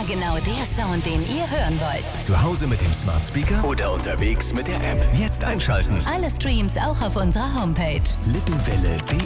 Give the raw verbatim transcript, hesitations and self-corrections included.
Immer genau der Sound, den ihr hören wollt. Zu Hause mit dem Smart Speaker oder unterwegs mit der App. Jetzt einschalten. Alle Streams auch auf unserer Homepage. Lippenwelle.